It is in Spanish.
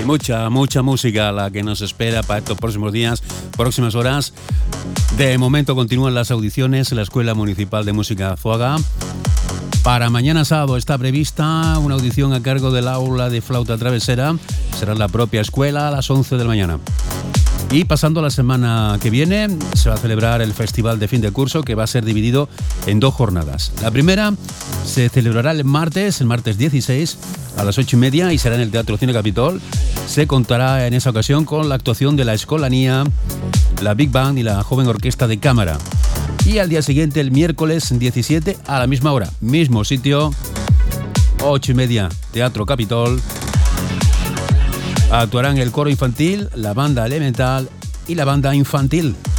Mucha música la que nos espera para estos próximos días, próximas horas. De momento continúan las audiciones en la Escuela Municipal de Música de Azuaga. Para mañana sábado está prevista una audición a cargo del aula de flauta travesera. Será en la propia escuela a las 11 de la mañana. Y pasando la semana que viene, se va a celebrar el festival de fin de curso, que va a ser dividido en 2 jornadas. La primera se celebrará el martes 16, a las 8:30, y será en el Teatro Cine Capitol. Se contará en esa ocasión con la actuación de la Escolanía, la Big Band y la Joven Orquesta de Cámara. Y al día siguiente, el miércoles 17, a la misma hora, mismo sitio, 8:30, Teatro Capitol. Actuarán el coro infantil, la banda elemental y la banda infantil.